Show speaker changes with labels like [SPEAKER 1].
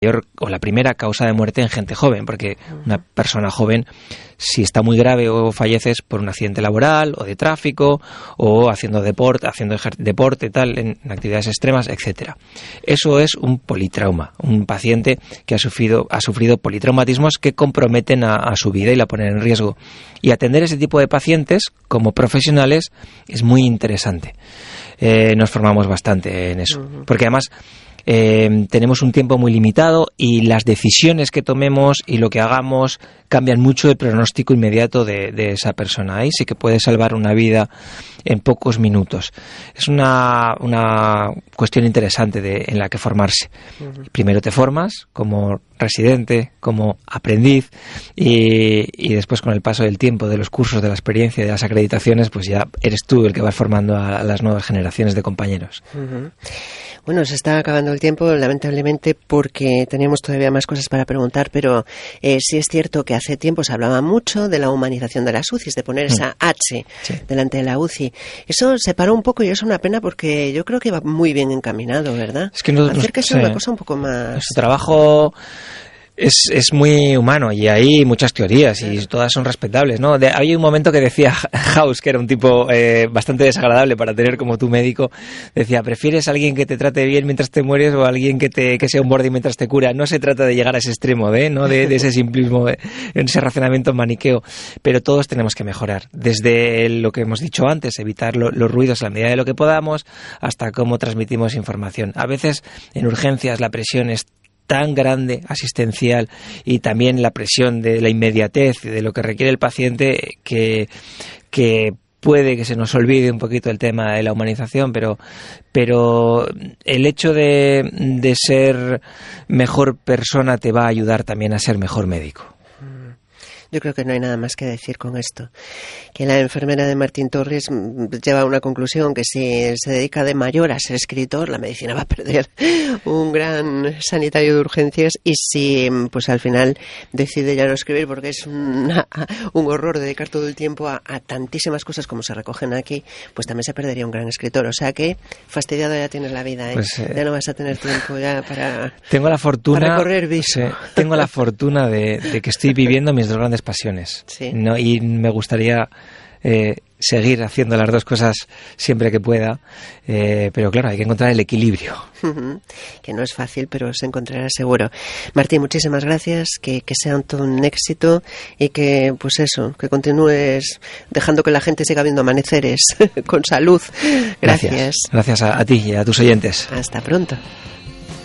[SPEAKER 1] o la primera causa de muerte en gente joven, porque una persona joven, si está muy grave o falleces por un accidente laboral o de tráfico o haciendo deporte, tal, en actividades extremas, etcétera. Eso es un politrauma, un paciente que ha sufrido politraumatismos que comprometen a su vida y la ponen en riesgo. Y atender ese tipo de pacientes como profesionales es muy interesante. Nos formamos bastante en eso, porque además tenemos un tiempo muy limitado y las decisiones que tomemos y lo que hagamos cambian mucho el pronóstico inmediato de esa persona. Ahí sí que puede salvar una vida en pocos minutos. Es una cuestión interesante en la que formarse. Primero te formas como residente, como aprendiz y después, con el paso del tiempo, de los cursos, de la experiencia y de las acreditaciones, pues ya eres tú el que vas formando a las nuevas generaciones de compañeros.
[SPEAKER 2] Bueno, se está acabando el tiempo, lamentablemente, porque teníamos todavía más cosas para preguntar, pero sí es cierto que hace tiempo se hablaba mucho de la humanización de las UCIs, de poner esa H delante de la UCI. Eso se paró un poco y es una pena, porque yo creo que va muy bien encaminado, ¿verdad?
[SPEAKER 1] Es que
[SPEAKER 2] hacer que sea una cosa un poco más...
[SPEAKER 1] Nuestro trabajo es muy humano y hay muchas teorías y todas son respetables, ¿no? Hay un momento que decía House, que era un tipo bastante desagradable para tener como tu médico, decía: ¿prefieres a alguien que te trate bien mientras te mueres o a alguien que sea un borde mientras te cura? No se trata de llegar a ese extremo, ¿no? De ese simplismo, ese razonamiento maniqueo, pero todos tenemos que mejorar, desde lo que hemos dicho antes, evitar los ruidos a la medida de lo que podamos, hasta cómo transmitimos información. A veces en urgencias la presión es tan grande, asistencial, y también la presión de la inmediatez de lo que requiere el paciente, que puede que se nos olvide un poquito el tema de la humanización, pero el hecho de ser mejor persona te va a ayudar también a ser mejor médico.
[SPEAKER 2] Yo creo que no hay nada más que decir con esto. Que la enfermera de Martín Torres lleva a una conclusión: que si se dedica de mayor a ser escritor, la medicina va a perder un gran sanitario de urgencias, y si pues al final decide ya no escribir, porque es un horror dedicar todo el tiempo a tantísimas cosas como se recogen aquí, pues también se perdería un gran escritor. O sea que fastidiado ya tienes la vida, ¿eh? Pues, ya no vas a tener tiempo ya para recorrer viso.
[SPEAKER 1] Tengo la fortuna de que estoy viviendo mis dos grandes pasiones, ¿no? Y me gustaría seguir haciendo las dos cosas siempre que pueda, pero claro, hay que encontrar el equilibrio.
[SPEAKER 2] Que no es fácil, pero se encontrará seguro. Martín, muchísimas gracias, que sea todo un éxito y que, pues eso, que continúes dejando que la gente siga viendo amaneceres con salud. Gracias.
[SPEAKER 1] Gracias a ti y a tus oyentes.
[SPEAKER 2] Hasta pronto.